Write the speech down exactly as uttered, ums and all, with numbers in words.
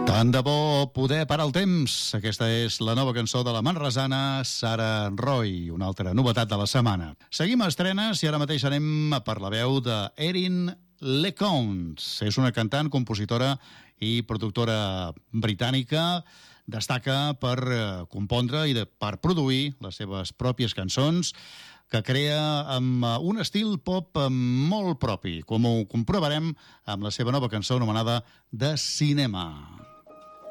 Tant de bo poder parar el temps. Aquesta és la nova cançó de la manresana Sara Roy, una altra novetat de la setmana. Seguim a estrenes i ara mateix anem per la veu de Erin LeCounte. És una cantant, compositora i productora britànica. Destaca per compondre i de, per produir les seves pròpies cançons, que crea amb un estil pop molt propi, com ho comprovarem amb la seva nova cançó anomenada The Cinema.